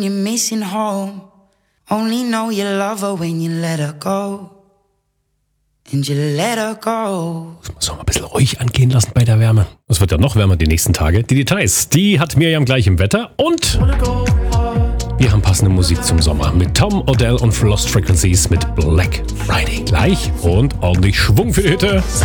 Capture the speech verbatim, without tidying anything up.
You're missing home. Only know you love her when you let her go. And you let her go. Das muss man mal ein bisschen ruhig angehen lassen bei der Wärme. Es wird ja noch wärmer die nächsten Tage. Die Details, die hat Miriam gleich im Wetter. Und wir haben passende Musik zum Sommer mit Tom Odell und Lost Frequencies mit Black Friday. Gleich und ordentlich Schwung für die Hütte.